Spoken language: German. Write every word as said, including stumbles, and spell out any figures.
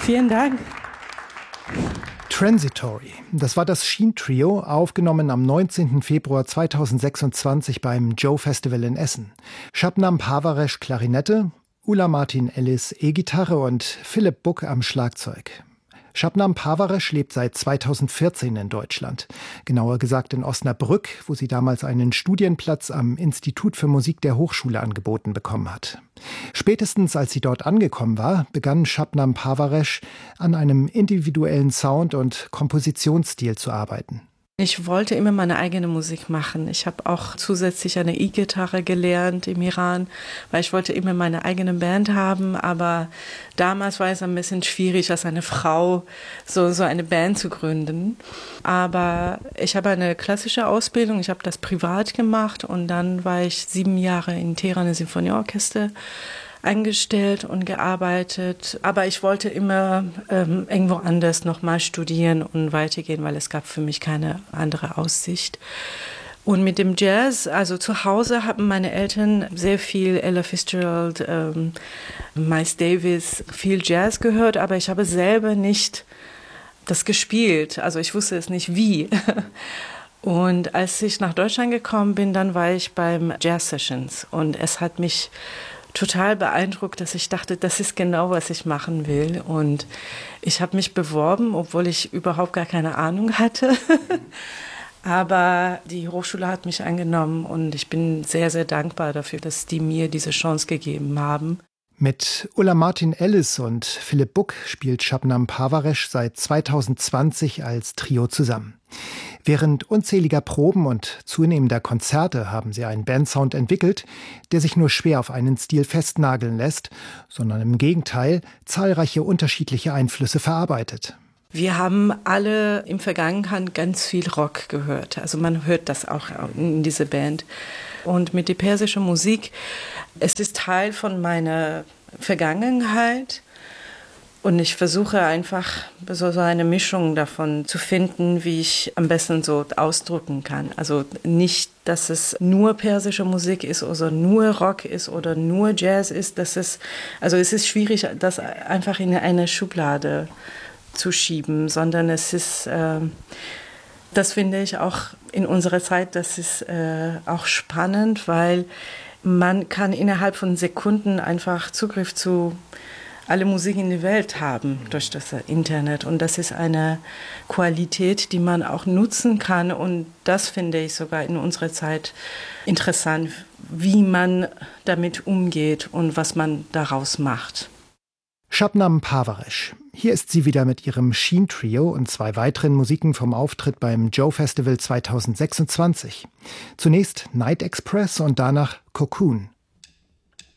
Vielen Dank. Transitory, das war das Sheen-Trio, aufgenommen am neunzehnten Februar zweitausendsechsundzwanzig beim Joe Festival in Essen. Shabnam Parvaresh Klarinette, Ulla Martin Ellis E-Gitarre und Philipp Buck am Schlagzeug. Shabnam Parvaresh lebt seit zweitausendvierzehn in Deutschland. Genauer gesagt in Osnabrück, wo sie damals einen Studienplatz am Institut für Musik der Hochschule angeboten bekommen hat. Spätestens als sie dort angekommen war, begann Shabnam Parvaresh an einem individuellen Sound und Kompositionsstil zu arbeiten. Ich wollte immer meine eigene Musik machen. Ich habe auch zusätzlich eine E-Gitarre gelernt im Iran, weil ich wollte immer meine eigene Band haben. Aber damals war es ein bisschen schwierig, als eine Frau so, so eine Band zu gründen. Aber ich habe eine klassische Ausbildung, ich habe das privat gemacht und dann war ich sieben Jahre in Teheran Sinfonieorchester eingestellt und gearbeitet. Aber ich wollte immer ähm, irgendwo anders nochmal studieren und weitergehen, weil es gab für mich keine andere Aussicht. Und mit dem Jazz, also zu Hause haben meine Eltern sehr viel Ella Fitzgerald, ähm, Miles Davis, viel Jazz gehört, aber ich habe selber nicht das gespielt. Also ich wusste es nicht wie. Und als ich nach Deutschland gekommen bin, dann war ich beim Jazz Sessions und es hat mich total beeindruckt, dass ich dachte, das ist genau, was ich machen will. Und ich habe mich beworben, obwohl ich überhaupt gar keine Ahnung hatte. Aber die Hochschule hat mich angenommen und ich bin sehr, sehr dankbar dafür, dass die mir diese Chance gegeben haben. Mit Ulla Martin Ellis und Philipp Buck spielt Shabnam Parvaresh seit zweitausendzwanzig als Trio zusammen. Während unzähliger Proben und zunehmender Konzerte haben sie einen Bandsound entwickelt, der sich nur schwer auf einen Stil festnageln lässt, sondern im Gegenteil zahlreiche unterschiedliche Einflüsse verarbeitet. Wir haben alle im Vergangenheit ganz viel Rock gehört. Also man hört das auch in dieser Band. Und mit der persischen Musik, es ist Teil von meiner Vergangenheit. Und ich versuche einfach so eine Mischung davon zu finden, wie ich am besten so ausdrücken kann. Also nicht, dass es nur persische Musik ist oder nur Rock ist oder nur Jazz ist. Das ist, also es ist schwierig, das einfach in eine Schublade zu schieben, sondern es ist, äh, das finde ich auch in unserer Zeit, das ist äh, auch spannend, weil man kann innerhalb von Sekunden einfach Zugriff zu alle Musik in der Welt haben durch das Internet. Und das ist eine Qualität, die man auch nutzen kann. Und das finde ich sogar in unserer Zeit interessant, wie man damit umgeht und was man daraus macht. Shabnam Parvaresh. Hier ist sie wieder mit ihrem Sheen-Trio und zwei weiteren Musiken vom Auftritt beim Joe Festival zweitausendsechsundzwanzig. Zunächst Night Express und danach Cocoon.